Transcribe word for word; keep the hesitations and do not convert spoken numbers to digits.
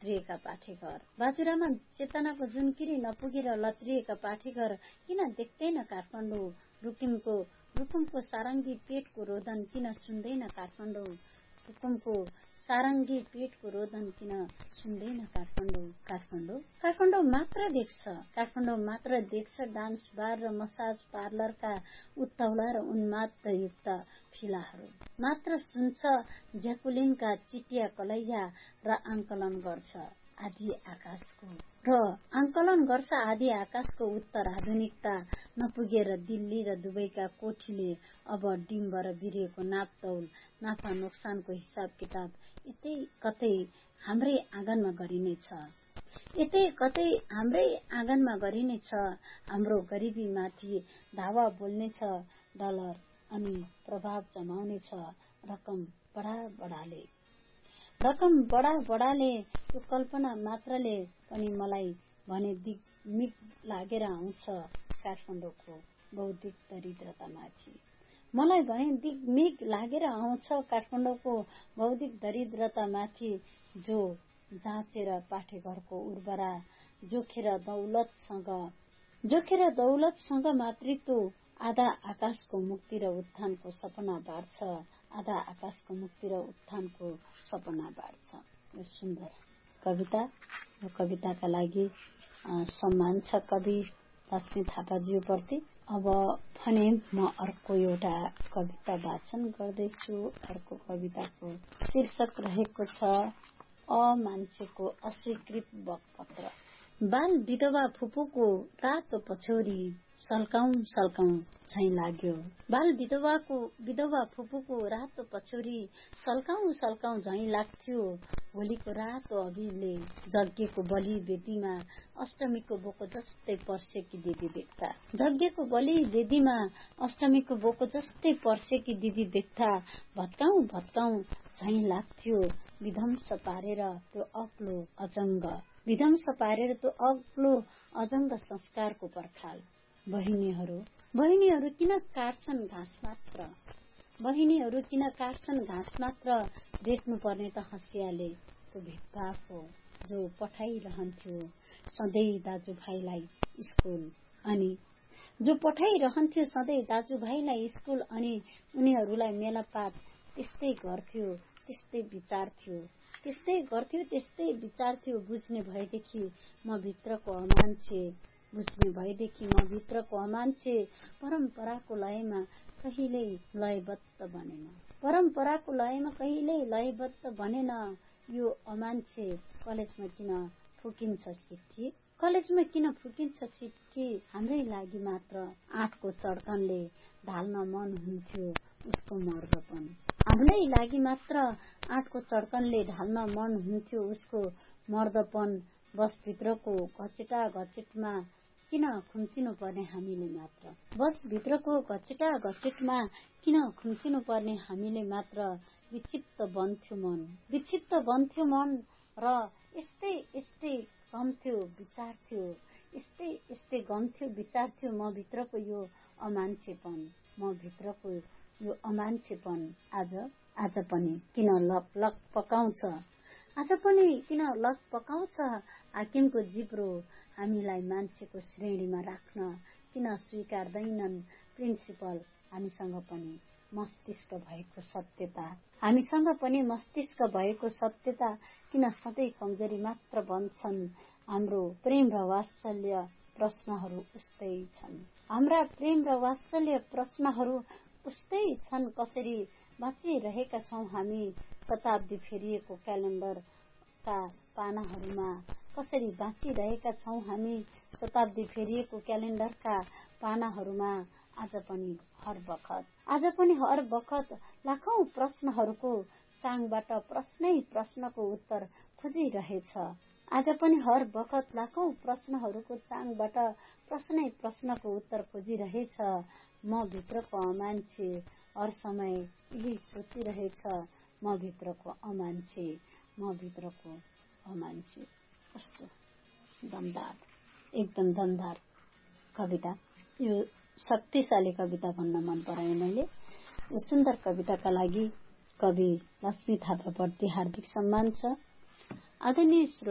लत्रिएका पाठेघर, बाजुरामा चेतनाको जुनकिरी नपुगेर लत्रिएका पाठेघर किन देख्दैन काठमाडौँ, रुकुमको रुकुमको सारङ्गी पेटको रोदन किन सुन्दैन काठमाडौँ, रुकुमको सारङ्गी पेटको रोदन किन सुन्दैन काठमाडौँ। काठमाडौँ काठमाडौँ मात्र देख्छ, काठमाडौँ मात्र देख्छ डान्स बार र मसाज पार्लरका उत्तौला र उन्मादयुक्त फिलाहरू, मात्र सुन्छ ज्याकुलिनका चिटिया कलैया र आंकलन गर्छ आधी आकाशको र आंकलन गर्छ आधी आकाशको उत्तर आधुनिकता नपुगेर दिल्ली र दुबईका कोठीले अब डिम्ब र बिरेको नापतौल नाफा नोक्सानको हिसाब किताब यतै कतै हाम्रै आँगनमा गरिनेछ, यतै कतै हाम्रै आँगनमा गरिनेछ। हाम्रो गरिबी माथि धावा बोल्नेछ डलर अनि प्रभाव जमाउनेछ रकम बडा बडाले, रकम बडा बडाले। यो कल्पना मात्रले पनि मलाई भने दिग्मिग लागेर आउँछ काठमाडौँको बौद्धिक दरिद्रतामाथि, मलाई भने दिग्मिग लागेर आउँछ काठमाडौँको बौद्धिक दरिद्रतामाथि। जो जाँचेर पाठेघरको उर्वरा जोखेर दौलतसँग जोखेर दौलतसँग मातृत्व आधा आकाशको मुक्ति र उत्थानको सपना बाँड्छ, आधा आकाशको मुक्ति र उत्थानको सपना बाँड्छ। यो सुन्दर कविता, यो कविताका लागि सम्मान छ कवि लक्ष्मी थापाज्यू प्रति। अब भने म अर्को एउटा कविता वाचन गर्दैछु। अर्को कविताको शीर्षक रहेको छ अमान्छेको अस्वीकृत बकपत्र। बाल विधवा फुपूको रातो पछौरी सल्काउँ सल्काउँ झैं लाग्यो, बाल विधवाको विधवा फुपूको रातो पछौरी सल्काउँ सल्काउँ झैं लाग्थ्यो। होलीको रातो अबिरले जग्गेको बलि वेदीमा अष्टमीको बोको जस्तै पर्सेकी दिदी देख्दा, जग्गेको बलि वेदीमा अष्टमीको बोको जस्तै पर्सेकी दिदी देख्दा भत्काउँ भत्काउँ झैं लाग्थ्यो। विध्वंस पारेर त्यो अग्लो अजङ्ग, विध्वंस पारेर त्यो अग्लो अजङ्ग संस्कारको पर्खाल। बहिनीहरू बहिनीहरू किन काट्छन् घाँस मात्र, बहिनीहरू किन काट्छन् घाँस मात्र, देख्नु पर्ने त हँसियाले त्यो भेदभाव हो जो पठाइरहन्थ्यो सधैँ दाजुभाइलाई स्कुल अनि जो पठाइरहन्थ्यो सधैँ दाजुभाइलाई स्कुल अनि उनीहरूलाई मेलापात त्यस्तै गर्थ्यो त्यस्तै विचार थियो, त्यस्तै गर्थ्यो त्यस्तै विचार थियो। बुझ्ने भएदेखि म भित्रको अमान्छे, बुझ्ने भएदेखि म भित्रको अमान्छे। परम्पराको लयमा कहिल्यै लयबद्ध बनेन, परम्पराको लयमा कहिल्यै लयबद्ध बनेन। यो अमान्छे कलेजमा किन फुकिन्छ चिठी, कलेजमा किन फुकिन्छ चिठी, हाम्रै लागि मात्र आठको चड्कनले ढाल्न मन हुन्थ्यो उसको मर्दपन, हामीलाई लागि मात्र आठको चड्कनले ढाल्न मन हुन्थ्यो उसको मर्दपन। बसभित्रको घचेटा घचेटमा किन खुम्चिनु पर्ने हामीले मात्र, बसभित्रको घचेटा घचेटमा किन खुम्चिनु पर्ने हामीले मात्र। विक्षिप्त बन्थ्यो मन, विक्षिप्त बन्थ्यो मन र यस्तै यस्तै गम्थ्यो विचार थियो, यस्तै यस्तै गम्थ्यो विचार थियो। म भित्रको यो अमान्छेपन, म भित्रको यो अमान्छेपन आज आज पनि किन लक लक पकाउँछ, आज पनि किन लक पकाउँछ। हाकिमको जिब्रो हामीलाई मान्छेको श्रेणीमा राख्न किन स्वीकार्दैनन् प्रिन्सिपल। हामीसँग पनि मस्तिष्क भएको सत्यता, हामीसँग पनि मस्तिष्क भएको सत्यता किन सधैँ कमजोरी मात्र बन्छन्। हाम्रो प्रेम र वात्सल्य प्रश्नहरू उस्तै छन्, हाम्रा प्रेम र वात्सल्य प्रश्नहरू उस्तै छन्। कसरी बाँचिरहेका छौं हामी शताब्दी फेरिएको क्यालेण्डरका पानाहरूमा, कसरी बाँचिरहेका छौं हामी शताब्दी फेरिएको क्यालेण्डरका पानाहरूमा। आज पनि हर बखत आज पनि हर बखत लाखौं प्रश्नहरूको चाङबाट प्रश्नै प्रश्नको उत्तर खोजिरहेछ। आज पनि हर बखत लाखौं प्रश्नहरूको चाङबाट प्रश्नै प्रश्नको उत्तर खोजिरहेछ। म भित्रको अमान्छे हर समय यही सोचिरहेछ, म भित्रको अमान्छे, म भित्रको अमान्छे। कस्तो दमदार, एकदम दमदार कविता। यो शक्तिशाली कविता भन्न मन पराए मैले। यो सुन्दर कविताका लागि कवि लक्ष्मी थापाप्रति हार्दिक सम्मान छ। आदरणीय